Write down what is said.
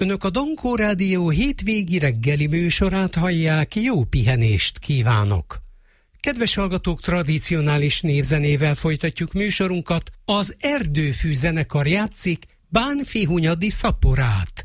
Önök a Dankó Rádió hétvégi reggeli műsorát hallják, jó pihenést kívánok! Kedves hallgatók, tradicionális népzenével folytatjuk műsorunkat, az Erdőfű zenekar játszik Bánfi Hunyadi szaporát.